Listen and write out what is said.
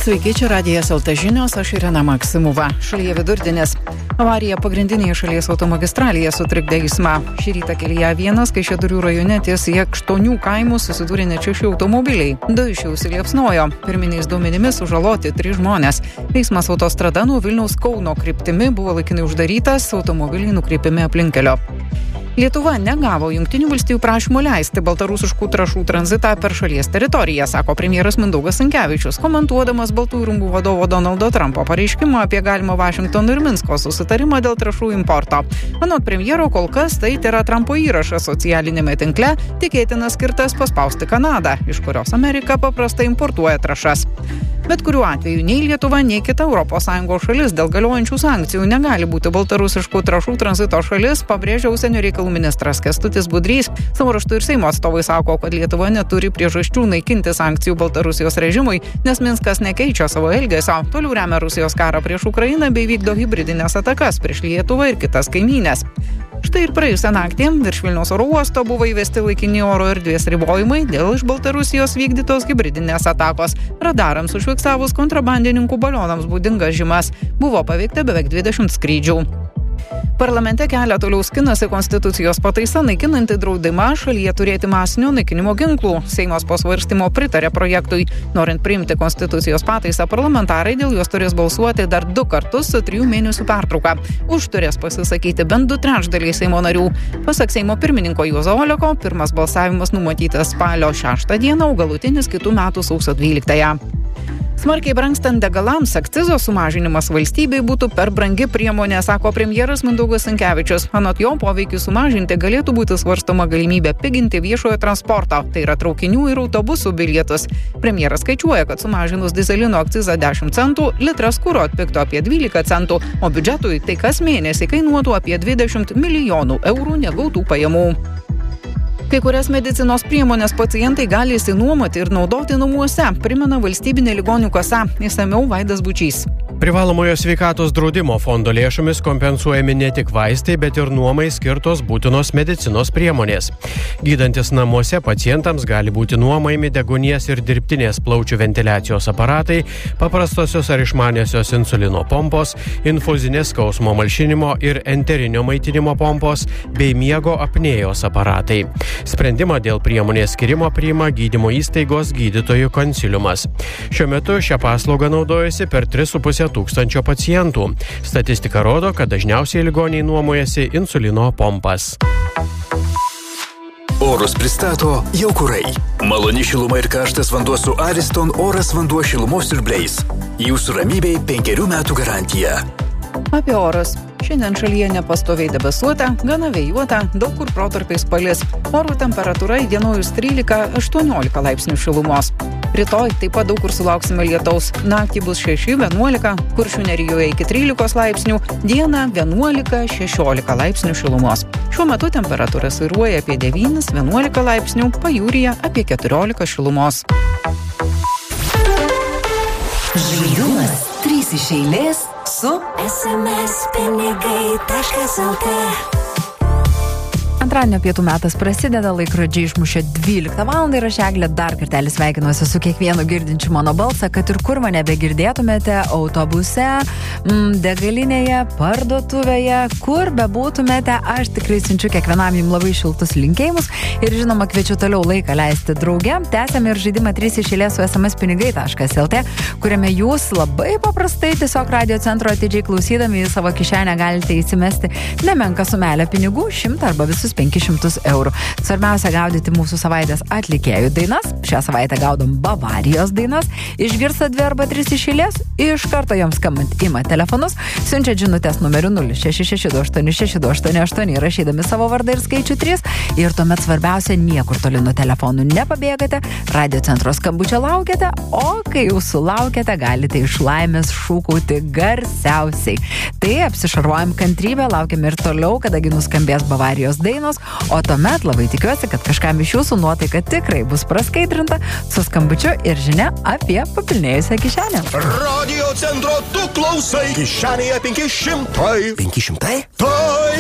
Sveiki, čia Radijas LT žinios, aš Irena Maksimova. Šalyje vidurdienis. Avarija pagrindinėje šalies automagistralėje sutrikdė eismą. Šį rytą kelyje A1 Kaišiadorių rajone ties Jakštonių kaimų susidūrė net 6 automobiliai. 2 iš jų užsiliepsnojo. Pirminiais duomenimis sužaloti 3 žmonės. Eismas autostrada nuo Vilniaus Kauno kryptimi buvo laikinai uždarytas, automobiliai nukreipiami aplinkelio. Lietuva negavo Jungtinių valstijų prašymo leisti baltarusiškų trąšų tranzitą per šalies teritoriją, sako premjeras Mindaugas Sinkevičius, komentuodamas Baltųjų rūmų vadovo Donaldo Trumpo pareiškimą apie galimą Vašingtono ir Minsko susitarimą dėl trąšų importo. Anot premjero, kol kas tai yra Trumpo įrašas socialinėme tinkle, tikėtina skirtas paspausti Kanadą, iš kurios Amerika paprastai importuoja trąšas. Bet kuriuo atveju nei Lietuva, nei kita ES šalis dėl galiojančių sankcijų negali būti baltarusiškų trąšų tranzito šalis, pabrėžia užsienio reikalų ministras Kęstutis Budrys. Savo ruožtu ir Seimo atstovai sako, kad Lietuva neturi priežasčių naikinti sankcijų Baltarusijos režimui, nes Minskas nekeičia savo elgesio, toliau remia Rusijos karą prieš Ukrainą bei vykdo hibridinės atakas prieš Lietuvą ir kitas kaimynės. Štai ir praėjusią naktį virš Vilniaus oro uosto buvo įvesti laikini oro erdvės ribojimai dėl iš Baltarusijos vykdytos hibridinės atakos. Radarams užfiksavus kontrabandininkų balionams būdingas žymas. Buvo paveikta beveik 20 skrydžių. Parlamente kelia toliau skinasi konstitucijos pataisa naikinanti draudimą šalyje turėti masinio naikinimo ginklų. Seimas po svarstymo pritarė projektui. Norint priimti konstitucijos pataisą, parlamentarai dėl jos turės balsuoti dar 2 kartus su 3 mėnesių pertrauka. Už turės pasisakyti bent 2/3 Seimo narių. Pasak Seimo pirmininko Juozo Oleko, pirmas balsavimas numatytas spalio 6 dieną, o galutinis kitų metų sausio 12. Smarkiai brangstant degalams, akcizo sumažinimas valstybei būtų per brangi priemonė, sako premjeras Mindaugas Sinkevičius. Anot jo, poveikiui sumažinti galėtų būti svarstoma galimybė piginti viešojo transporto, tai yra traukinių ir autobusų bilietus. Premjeras skaičiuoja, kad sumažinus dyzelino akcizą 10 centų, litras kuro atpigtų apie 12 centų, o biudžetui tai kas mėnesį kainuotų apie 20 milijonų eurų negautų pajamų. Kai kurias medicinos priemonės pacientai gali išsinuomoti ir naudoti namuose, primena valstybinė ligonių kasa. Išsamiau Vaidas Bučys. Privalomojo sveikatos draudimo fondo lėšomis kompensuojami ne tik vaistai, bet ir nuomai skirtos būtinos medicinos priemonės. Gydantis namuose pacientams gali būti nuomojami deguonies ir dirbtinės plaučių ventiliacijos aparatai, paprastosios ar išmaniosios insulino pompos, infuzinės skausmo malšinimo ir enterinio maitinimo pompos bei miego apnėjos aparatai. Sprendimą dėl priemonės skirimo priima gydymo įstaigos gydytojų konsiliumas. Šiuo metu šią paslaugą naudojasi per 3,5 tūkstančio pacientų. Statistika rodo, kad dažniausiai ligoniai nuomojasi insulino pompas. Orus pristato Jaukurai. Maloni šiluma ir karštas vanduo su Ariston oras vanduo šilumos siurbliais. Jūsų ramybei 5 metų garantija. Apie orus. Šiandien šalyje nepastoviai debesuota, gana vėjuota, daug kur protarpiais palis. Oro temperatūra įdienojus 13-18 laipsnių šilumos. Rytoj taip pat daug kur sulauksime lietaus. Naktį bus 6-11, Kuršių nerijoje iki 13 laipsnių, dieną 11-16 laipsnių šilumos. Šiuo metu temperatūra svyruoja apie 9-11 laipsnių, pajūryje apie 14 šilumos. Žvėrimas 3 iš eilės su smspinigai.lt. Antradienio pietų metas prasideda, laikrodžiai išmušė 12 valandą ir aš Eglė dar kartelį sveikinuosi su kiekvienu girdinčiu mano balsą, kad ir kur mane begirdėtumėte, autobuse, degalinėje, parduotuvėje, kur bebūtumėte, aš tikrai siunčiu kiekvienam jums labai šiltus linkėjimus ir žinoma kviečiu toliau laiką leisti drauge. Tęsiame ir žaidimą 3 iš eilės su smspinigai.lt, kuriame jūs labai paprastai tiesiog radio centro atidžiai klausydami į savo kišenę galite įsimesti nemenką sumelę pinigų, 100 arba visus 500 eurų. Svarbiausia gaudyti mūsų savaitės atlikėjų dainas. Šią savaitę gaudom Bavarijos dainas. Išgirstat 2 arba 3 iš eilės, iš karto joms skambant ima telefonus, siunčia žinutės numeriu 0662862888 rašydami savo vardą ir skaičių 3 ir tuomet svarbiausia niekur toli nuo telefonų nepabėgate, radio centro skambučio laukiate, o kai jau sulaukėte, galite iš laimės šūkauti garsiausiai. Tai apsišarvojam kantrybę, laukiam ir toliau, kadagi nuskambės Bavarijos dainos, o tuomet labai tikiuosi, kad kažkam iš jūsų nuotaika tikrai bus praskaidrinta su skambučiu ir žinia apie papilnėjusią kišenę. Radio centro tu klausai, kišenėje 500. 500? Tai